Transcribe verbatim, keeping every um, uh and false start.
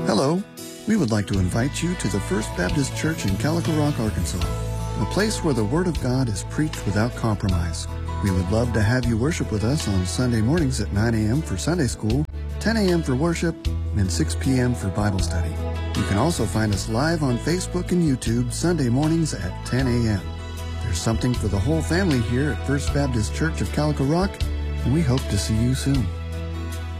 Hello. We would like to invite you to the First Baptist Church in Calico Rock, Arkansas, a place where the Word of God is preached without compromise. We would love to have you worship with us on Sunday mornings at nine a.m. for Sunday school, ten a.m. for worship, and six p.m. for Bible study. You can also find us live on Facebook and YouTube Sunday mornings at ten a.m. There's something for the whole family here at First Baptist Church of Calico Rock, and we hope to see you soon.